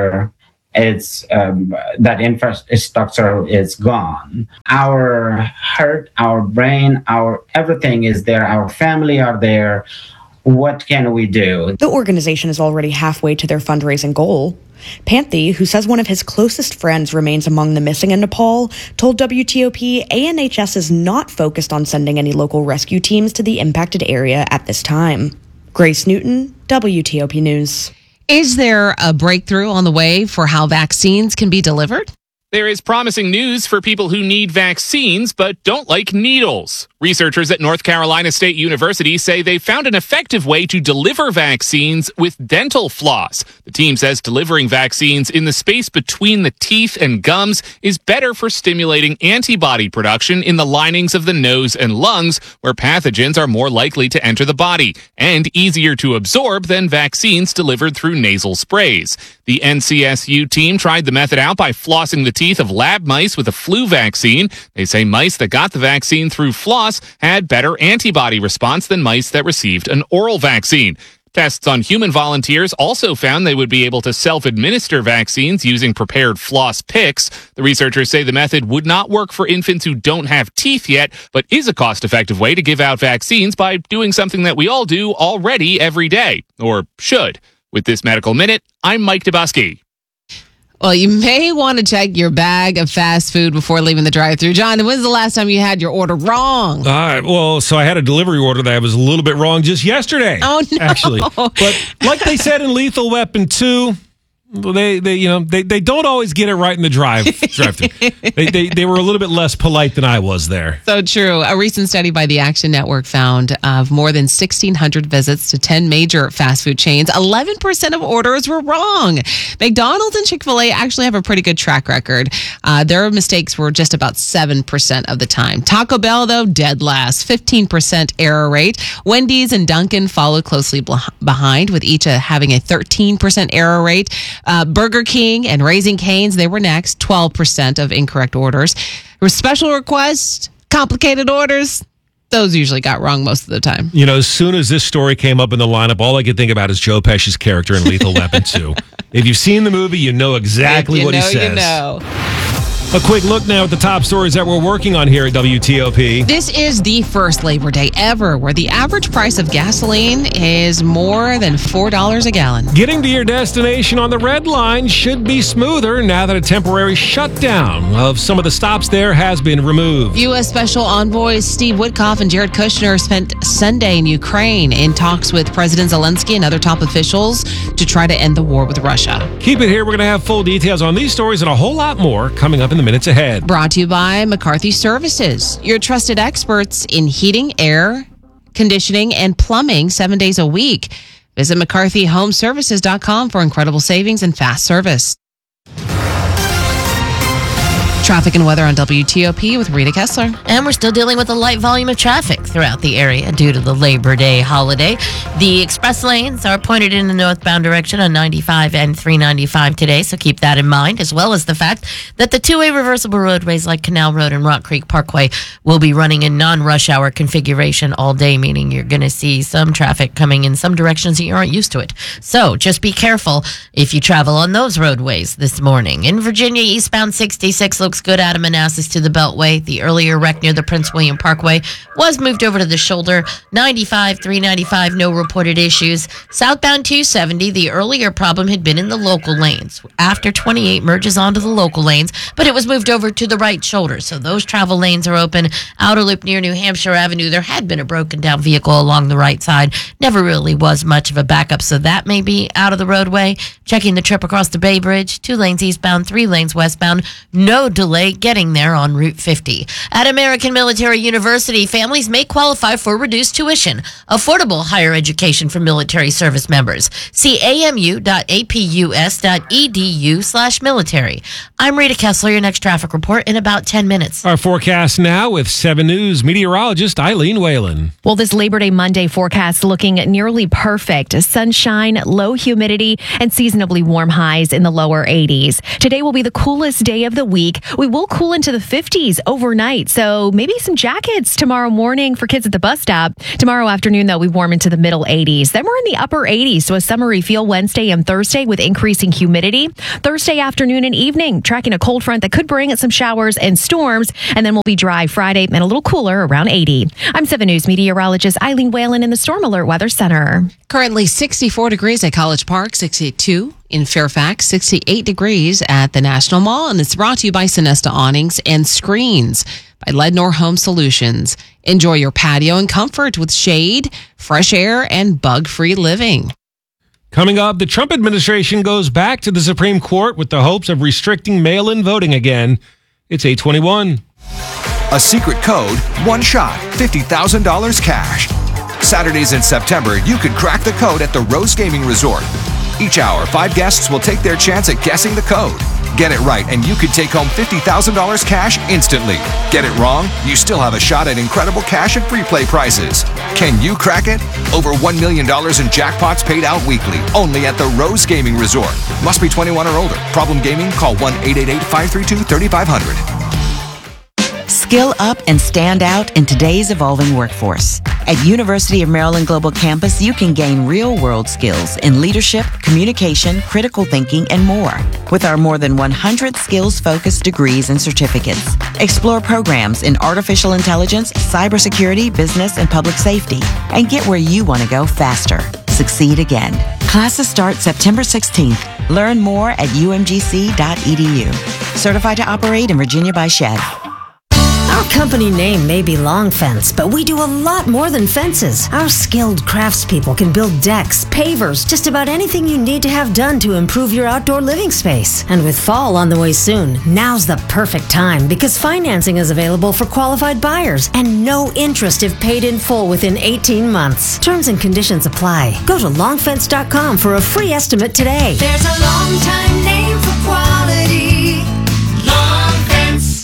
It's that infrastructure is gone. Our heart, our brain, our everything is there. Our family are there. What can we do? The organization is already halfway to their fundraising goal. Panthi, who says one of his closest friends remains among the missing in Nepal, told WTOP ANHS is not focused on sending any local rescue teams to the impacted area at this time. Grace Newton, WTOP News. Is there a breakthrough on the way for how vaccines can be delivered? There is promising news for people who need vaccines but don't like needles. Researchers at North Carolina State University say they found an effective way to deliver vaccines with dental floss. The team says delivering vaccines in the space between the teeth and gums is better for stimulating antibody production in the linings of the nose and lungs, where pathogens are more likely to enter the body, and easier to absorb than vaccines delivered through nasal sprays. The NCSU team tried the method out by flossing the teeth of lab mice with a flu vaccine. They say mice that got the vaccine through floss had better antibody response than mice that received an oral vaccine. Tests on human volunteers also found they would be able to self-administer vaccines using prepared floss picks. The researchers say the method would not work for infants who don't have teeth yet, but is a cost-effective way to give out vaccines by doing something that we all do already every day, or should. With this Medical Minute, I'm Mike Dubusky. Well, you may want to check your bag of fast food before leaving the drive-thru. John, when's the last time you had your order wrong? So I had a delivery order that was a little bit wrong just yesterday. Oh, no. Actually. But like they said in Lethal Weapon 2, they don't always get it right in the drive-thru. they were a little bit less polite than I was there. So true. A recent study by the Action Network found of more than 1,600 visits to 10 major fast food chains, 11% of orders were wrong. McDonald's and Chick-fil-A actually have a pretty good track record. Their mistakes were just about 7% of the time. Taco Bell, though, dead last, 15% error rate. Wendy's and Dunkin' followed closely behind, with each having a 13% error rate. Burger King and Raising Cane's, they were next, 12% of incorrect orders. Special requests, complicated orders, those usually got wrong most of the time. As soon as this story came up in the lineup, all I could think about is Joe Pesci's character in Lethal Weapon 2. If you've seen the movie, you know exactly what he says. You know. A quick look now at the top stories that we're working on here at WTOP. This is the first Labor Day ever where the average price of gasoline is more than $4 a gallon. Getting to your destination on the Red Line should be smoother now that a temporary shutdown of some of the stops there has been removed. U.S. Special Envoys Steve Witkoff and Jared Kushner spent Sunday in Ukraine in talks with President Zelensky and other top officials to try to end the war with Russia. Keep it here. We're going to have full details on these stories and a whole lot more coming up in the minutes ahead. Brought to you by McCarthy Services, your trusted experts in heating, air conditioning, and plumbing 7 days a week. Visit McCarthyHomeservices.com for incredible savings and fast service. Traffic and weather on WTOP with Rita Kessler. And we're still dealing with a light volume of traffic throughout the area due to the Labor Day holiday. The express lanes are pointed in the northbound direction on 95 and 395 today, so keep that in mind, as well as the fact that the two-way reversible roadways like Canal Road and Rock Creek Parkway will be running in non-rush hour configuration all day, meaning you're going to see some traffic coming in some directions that you aren't used to it. So just be careful if you travel on those roadways this morning. In Virginia, eastbound 66 looks good out of Manassas to the Beltway. The earlier wreck near the Prince William Parkway was moved over to the shoulder. 95, 395, no reported issues. Southbound 270, the earlier problem had been in the local lanes. After 28 merges onto the local lanes, but it was moved over to the right shoulder. So those travel lanes are open. Outer loop near New Hampshire Avenue, there had been a broken down vehicle along the right side. Never really was much of a backup, so that may be out of the roadway. Checking the trip across the Bay Bridge, 2 lanes eastbound, 3 lanes westbound. No delay getting there on Route 50. At American Military University, families may qualify for reduced tuition, affordable higher education for military service members. See amu.apus.edu/military. I'm Rita Kessler, your next traffic report in about 10 minutes. Our forecast now with 7 News meteorologist Eileen Whalen. Well, this Labor Day Monday forecast looking nearly perfect. Sunshine, low humidity, and seasonably warm highs in the lower 80s. Today will be the coolest day of the week. We will cool into the 50s overnight, so maybe some jackets tomorrow morning for kids at the bus stop. Tomorrow afternoon, though, we warm into the middle 80s. Then we're in the upper 80s, so a summery feel Wednesday and Thursday with increasing humidity. Thursday afternoon and evening, tracking a cold front that could bring some showers and storms, and then we'll be dry Friday and a little cooler around 80. I'm 7 News meteorologist Eileen Whalen in the Storm Alert Weather Center. Currently 64 degrees at College Park, 62 in Fairfax, 68 degrees at the National Mall, and it's brought to you by Sonesta Awnings and Screens by Lednor Home Solutions. Enjoy your patio and comfort with shade, fresh air, and bug-free living. Coming up, the Trump administration goes back to the Supreme Court with the hopes of restricting mail-in voting again. It's 8:21. A secret code, one shot, $50,000 cash. Saturdays in September, you could crack the code at the Rose Gaming Resort. Each hour, 5 guests will take their chance at guessing the code. Get it right, and you could take home $50,000 cash instantly. Get it wrong? You still have a shot at incredible cash and free play prizes. Can you crack it? Over $1 million in jackpots paid out weekly, only at the Rose Gaming Resort. Must be 21 or older. Problem gaming? Call 1-888-532-3500. Skill up and stand out in today's evolving workforce. At University of Maryland Global Campus, you can gain real-world skills in leadership, communication, critical thinking, and more. With our more than 100 skills-focused degrees and certificates. Explore programs in artificial intelligence, cybersecurity, business, and public safety. And get where you want to go faster. Succeed again. Classes start September 16th. Learn more at umgc.edu. Certified to operate in Virginia by Shed. Our company name may be Long Fence, but we do a lot more than fences. Our skilled craftspeople can build decks, pavers, just about anything you need to have done to improve your outdoor living space. And with fall on the way soon, now's the perfect time because financing is available for qualified buyers and no interest if paid in full within 18 months. Terms and conditions apply. Go to longfence.com for a free estimate today. There's a long time name for quality. Long Fence.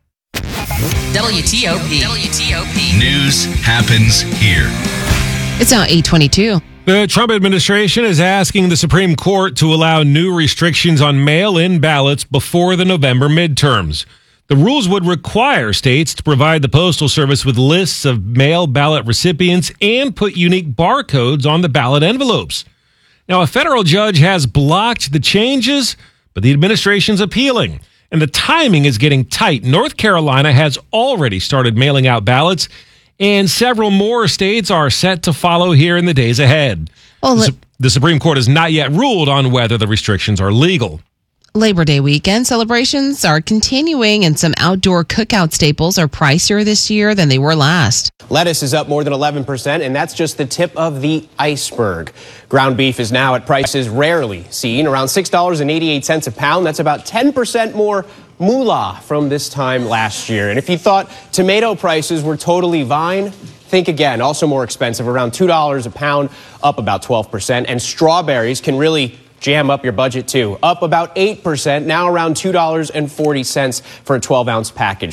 WTOP. News happens here. It's now 8:22. The Trump administration is asking the Supreme Court to allow new restrictions on mail-in ballots before the November midterms. The rules would require states to provide the Postal Service with lists of mail ballot recipients and put unique barcodes on the ballot envelopes. Now, a federal judge has blocked the changes, but the administration's appealing. And the timing is getting tight. North Carolina has already started mailing out ballots, and several more states are set to follow here in the days ahead. The Supreme Court has not yet ruled on whether the restrictions are legal. Labor Day weekend celebrations are continuing, and some outdoor cookout staples are pricier this year than they were last. Lettuce is up more than 11%, and that's just the tip of the iceberg. Ground beef is now at prices rarely seen, around $6.88 a pound. That's about 10% more moolah from this time last year. And if you thought tomato prices were totally fine, think again. Also more expensive, around $2 a pound, up about 12%. And strawberries can really jam up your budget too, up about 8%, now around $2.40 for a 12-ounce package.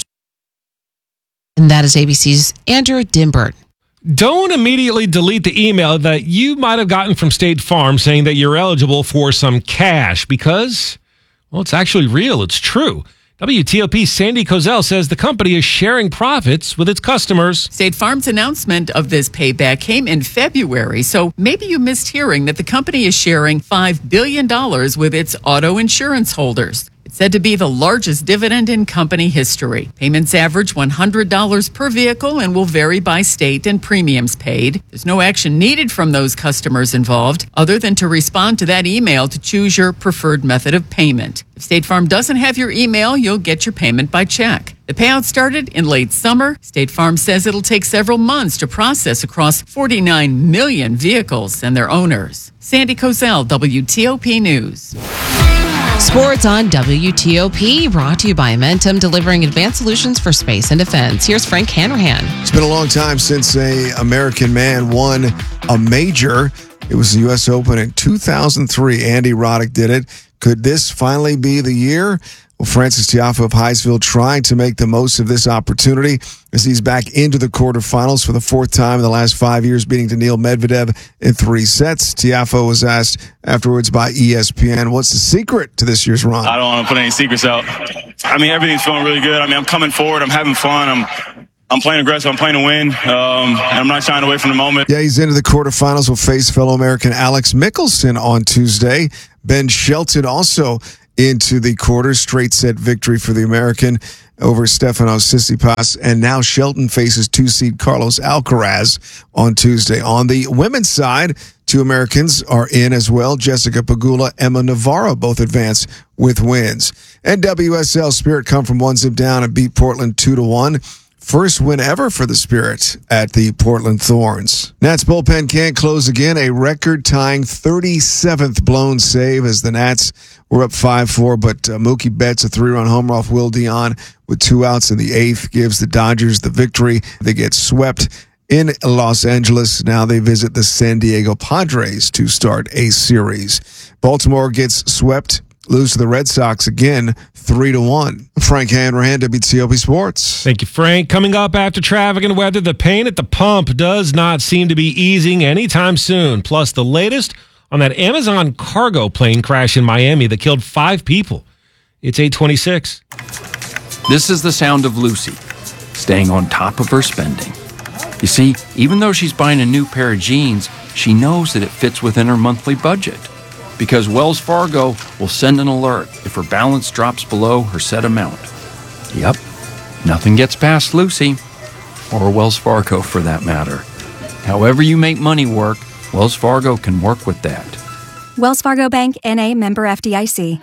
And that is ABC's Andrew Dimbert. Don't immediately delete the email that you might have gotten from State Farm saying that you're eligible for some cash because, well, it's actually real. It's true. WTOP's Sandy Kozel says the company is sharing profits with its customers. State Farm's announcement of this payback came in February, so maybe you missed hearing that the company is sharing $5 billion with its auto insurance holders. It's said to be the largest dividend in company history. Payments average $100 per vehicle and will vary by state and premiums paid. There's no action needed from those customers involved other than to respond to that email to choose your preferred method of payment. If State Farm doesn't have your email, you'll get your payment by check. The payout started in late summer. State Farm says it'll take several months to process across 49 million vehicles and their owners. Sandy Kozel, WTOP News. Sports on WTOP, brought to you by Amentum, delivering advanced solutions for space and defense. Here's Frank Hanrahan. It's been a long time since an American man won a major. It was the U.S. Open in 2003. Andy Roddick did it. Could this finally be the year? Well, Francis Tiafoe of Highsville trying to make the most of this opportunity as he's back into the quarterfinals for the fourth time in the last 5 years, beating Daniil Medvedev in 3 sets. Tiafoe was asked afterwards by ESPN, what's the secret to this year's run? I don't want to put any secrets out. I mean, everything's feeling really good. I mean, I'm coming forward. I'm having fun. I'm playing aggressive. I'm playing to win. And I'm not shying away from the moment. Yeah, he's into the quarterfinals. Will face fellow American Alex Mickelson on Tuesday. Ben Shelton also into the quarters. Straight set victory for the American over Stefanos Tsitsipas. And now Shelton faces 2-seed Carlos Alcaraz on Tuesday. On the women's side, 2 Americans are in as well. Jessica Pegula, Emma Navarro both advance with wins. And WSL Spirit come from 1-zip down and beat Portland 2-1. First win ever for the Spirit at the Portland Thorns. Nats bullpen can't close again. A record-tying 37th blown save as the Nats were up 5-4, but Mookie Betts, a 3-run homer off Will Dion with 2 outs in the 8th, gives the Dodgers the victory. They get swept in Los Angeles. Now they visit the San Diego Padres to start a series. Baltimore gets swept, lose to the Red Sox again, 3-1. Frank Hanrahan, WTOP Sports. Thank you, Frank. Coming up after traffic and weather, the pain at the pump does not seem to be easing anytime soon. Plus, the latest on that Amazon cargo plane crash in Miami that killed 5 people. It's 8:26. This is the sound of Lucy, staying on top of her spending. You see, even though she's buying a new pair of jeans, she knows that it fits within her monthly budget. Because Wells Fargo will send an alert if her balance drops below her set amount. Yep, nothing gets past Lucy, or Wells Fargo for that matter. However you make money work, Wells Fargo can work with that. Wells Fargo Bank, N.A., member FDIC.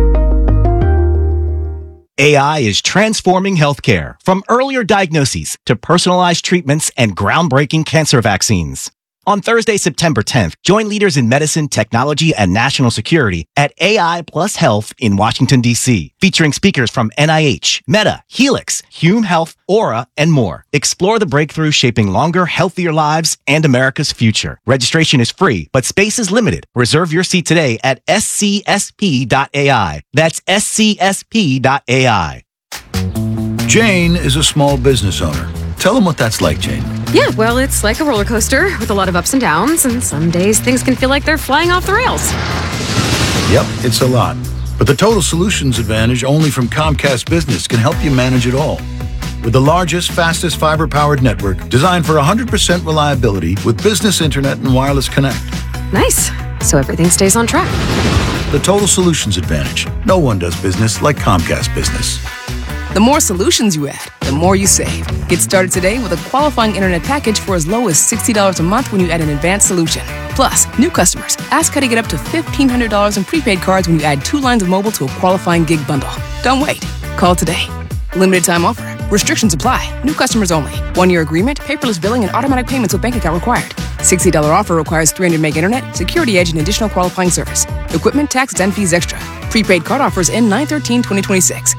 AI is transforming healthcare, from earlier diagnoses to personalized treatments and groundbreaking cancer vaccines. On Thursday, September 10th, join leaders in medicine, technology, and national security at AI Plus Health in Washington, D.C., featuring speakers from NIH, Meta, Helix, Hume Health, Aura, and more. Explore the breakthrough shaping longer, healthier lives and America's future. Registration is free, but space is limited. Reserve your seat today at scsp.ai. That's scsp.ai. Jane is a small business owner. Tell them what that's like, Jane. Yeah, well, it's like a roller coaster with a lot of ups and downs, and some days things can feel like they're flying off the rails. Yep, it's a lot. But the Total Solutions Advantage only from Comcast Business can help you manage it all. With the largest, fastest fiber-powered network designed for 100% reliability with business internet and wireless connect. Nice. So everything stays on track. The Total Solutions Advantage. No one does business like Comcast Business. The more solutions you add, the more you save. Get started today with a qualifying internet package for as low as $60 a month when you add an advanced solution. Plus, new customers, ask how to get up to $1,500 in prepaid cards when you add 2 lines of mobile to a qualifying gig bundle. Don't wait. Call today. Limited time offer. Restrictions apply. New customers only. 1-year agreement, paperless billing, and automatic payments with bank account required. $60 offer requires 300 meg internet, security edge, and additional qualifying service. Equipment, taxes, and fees extra. Prepaid card offers end 9/13/2026.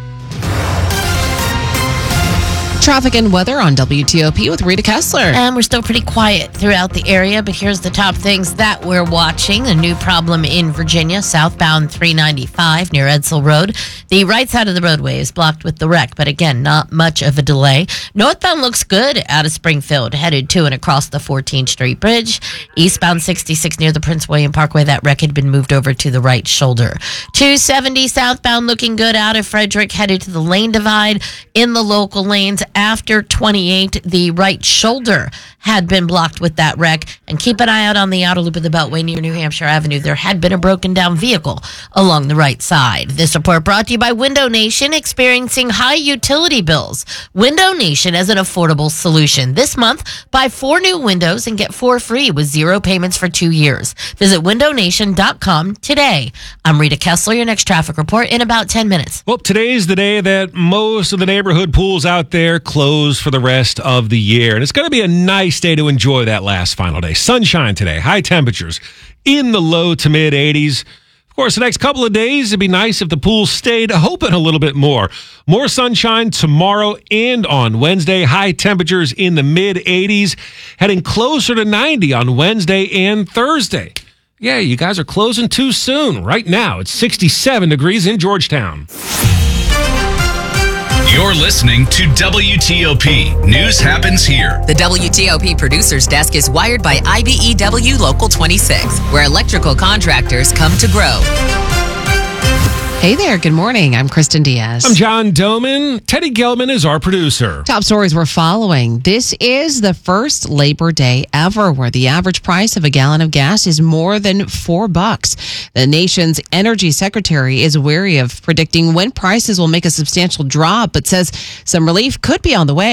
Traffic and weather on WTOP with Rita Kessler. And we're still pretty quiet throughout the area, but here's the top things that we're watching. A new problem in Virginia, southbound 395 near Edsel Road. The right side of the roadway is blocked with the wreck, but again, not much of a delay. Northbound looks good out of Springfield, headed to and across the 14th Street Bridge. Eastbound 66 near the Prince William Parkway, that wreck had been moved over to the right shoulder. 270 southbound looking good out of Frederick, headed to the lane divide in the local lanes. After 28, the right shoulder had been blocked with that wreck. And keep an eye out on the outer loop of the Beltway near New Hampshire Avenue. There had been a broken down vehicle along the right side. This report brought to you by Window Nation, experiencing high utility bills. Window Nation as an affordable solution. This month, buy 4 new windows and get 4 free with 0 payments for 2 years. Visit windownation.com today. I'm Rita Kessler, your next traffic report in about 10 minutes. Well, today's the day that most of the neighborhood pools out there close for the rest of the year. And it's going to be a nice day to enjoy that last final day. Sunshine today, high temperatures in the low to mid 80s Of course, the next couple of days, it'd be nice if the pool stayed open a little bit more. More sunshine tomorrow and on Wednesday. High temperatures in the mid-80s, heading closer to 90 on Wednesday and Thursday. Yeah, you guys are closing too soon. Right now, it's 67 degrees in Georgetown. You're listening to WTOP. News happens here. The WTOP Producers Desk is wired by IBEW Local 26, where electrical contractors come to grow. Hey there, good morning. I'm Kristen Diaz. I'm John Doman. Teddy Gelman is our producer. Top stories we're following. This is the first Labor Day ever where the average price of a gallon of gas is more than $4. The nation's energy secretary is wary of predicting when prices will make a substantial drop, but says some relief could be on the way.